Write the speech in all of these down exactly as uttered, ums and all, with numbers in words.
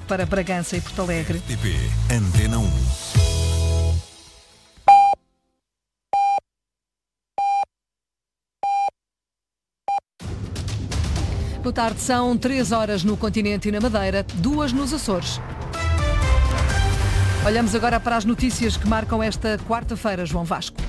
para Bragança e Porto Alegre. R T P Antena um. Boa tarde, são três horas no continente e na Madeira, duas nos Açores. Olhamos agora para as notícias que marcam esta quarta-feira, João Vasco.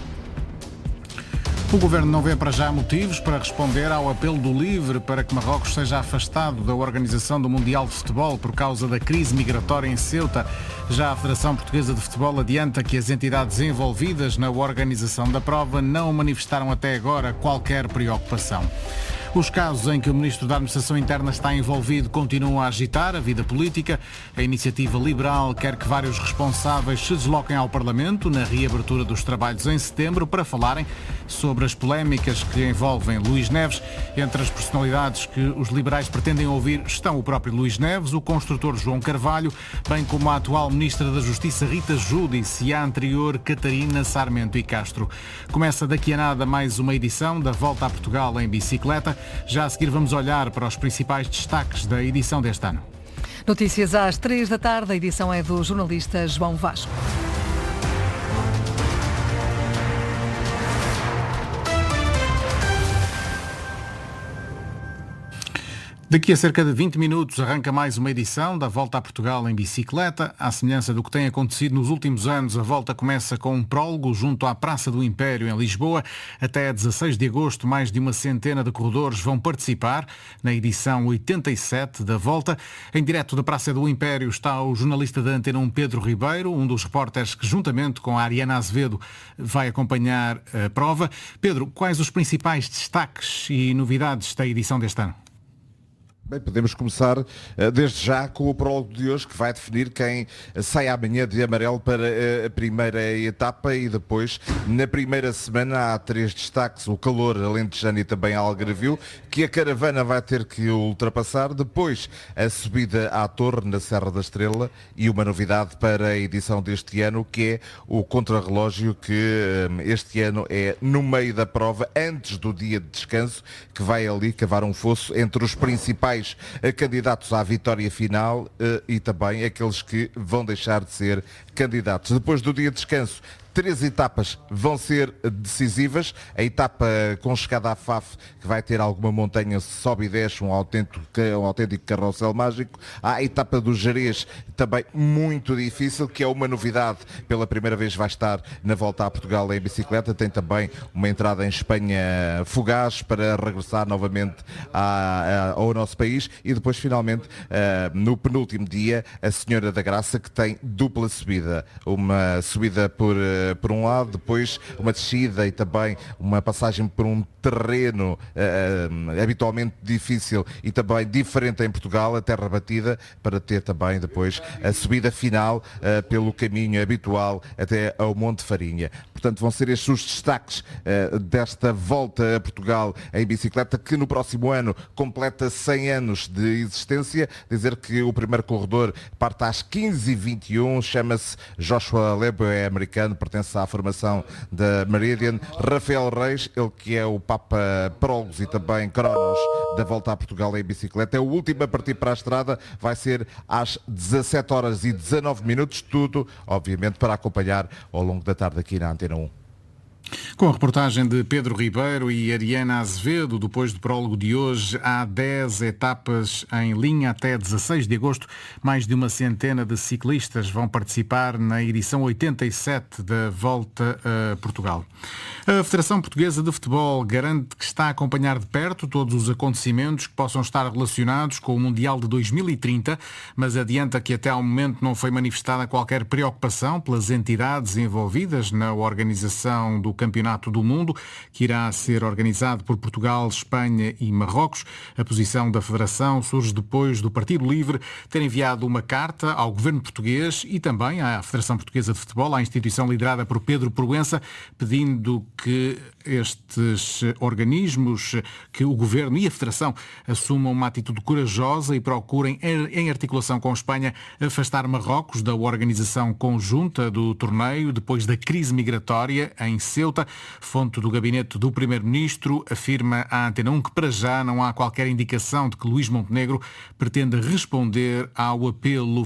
O Governo não vê para já motivos para responder ao apelo do LIVRE para que Marrocos seja afastado da organização do Mundial de Futebol por causa da crise migratória em Ceuta. Já a Federação Portuguesa de Futebol adianta que as entidades envolvidas na organização da prova não manifestaram até agora qualquer preocupação. Os casos em que o Ministro da Administração Interna está envolvido continuam a agitar a vida política. A Iniciativa Liberal quer que vários responsáveis se desloquem ao Parlamento na reabertura dos trabalhos em setembro para falarem sobre as polémicas que envolvem Luís Neves. Entre as personalidades que os liberais pretendem ouvir estão o próprio Luís Neves, o construtor João Carvalho, bem como a atual Ministra da Justiça Rita Giudice e a anterior Catarina Sarmento e Castro. Começa daqui a nada mais uma edição da Volta a Portugal em bicicleta. Já a seguir vamos olhar para os principais destaques da edição deste ano. Notícias às três da tarde, a edição é do jornalista João Vasco. Daqui a cerca de vinte minutos arranca mais uma edição da Volta a Portugal em bicicleta. À semelhança do que tem acontecido nos últimos anos, a volta começa com um prólogo junto à Praça do Império, em Lisboa. Até dezasseis de agosto, mais de uma centena de corredores vão participar na edição oitenta e sete da Volta. Em direto da Praça do Império está o jornalista da Antena um, Pedro Ribeiro, um dos repórteres que, juntamente com a Ariana Azevedo, vai acompanhar a prova. Pedro, quais os principais destaques e novidades da edição deste ano? Bem, podemos começar desde já com o prólogo de hoje, que vai definir quem sai amanhã de amarelo para a primeira etapa, e depois, na primeira semana, há três destaques: o calor alentejano e também a Algarvio, que a caravana vai ter que ultrapassar, depois a subida à Torre, na Serra da Estrela, e uma novidade para a edição deste ano, que é o contrarrelógio, que este ano é no meio da prova, antes do dia de descanso, que vai ali cavar um fosso entre os principais candidatos à vitória final e também aqueles que vão deixar de ser candidatos. Depois do dia de descanso, três etapas vão ser decisivas. A etapa com chegada à F A F, que vai ter alguma montanha, sobe e desce, um autêntico, um autêntico carrossel mágico. Há a etapa do Gerês, também muito difícil, que é uma novidade. Pela primeira vez vai estar na Volta a Portugal em bicicleta. Tem também uma entrada em Espanha fugaz para regressar novamente à, à, ao nosso país. E depois, finalmente, uh, no penúltimo dia, a Senhora da Graça, que tem dupla subida. Uma subida por... Uh, por um lado, depois uma descida e também uma passagem por um terreno uh, habitualmente difícil e também diferente em Portugal, a terra batida, para ter também depois a subida final uh, pelo caminho habitual até ao Monte Farinha. Portanto, vão ser estes os destaques uh, desta Volta a Portugal em bicicleta, que no próximo ano completa cem anos de existência. Dizer que o primeiro corredor parte às quinze e vinte e um, chama-se Joshua Lebo, é americano, pertence à formação da Meridian. Rafael Reis, ele que é o Papa Prólogos e também Cronos da Volta a Portugal em bicicleta, é o último a partir para a estrada, vai ser às dezassete horas e dezanove minutos, tudo, obviamente, para acompanhar ao longo da tarde aqui na Antena um. Com a reportagem de Pedro Ribeiro e Ariana Azevedo, depois do prólogo de hoje, há dez etapas em linha até dezasseis de agosto. Mais de uma centena de ciclistas vão participar na edição oitenta e sete da Volta a Portugal. A Federação Portuguesa de Futebol garante que está a acompanhar de perto todos os acontecimentos que possam estar relacionados com o Mundial de dois mil e trinta, mas adianta que até ao momento não foi manifestada qualquer preocupação pelas entidades envolvidas na organização do Campeonato do Mundo, que irá ser organizado por Portugal, Espanha e Marrocos. A posição da Federação surge depois do Partido Livre ter enviado uma carta ao Governo português e também à Federação Portuguesa de Futebol, à instituição liderada por Pedro Proença, pedindo que estes organismos, que o Governo e a Federação assumam uma atitude corajosa e procurem, em articulação com a Espanha, afastar Marrocos da organização conjunta do torneio depois da crise migratória em Ceuta. Fonte do gabinete do Primeiro-Ministro afirma à Antena um que para já não há qualquer indicação de que Luís Montenegro pretenda responder ao apelo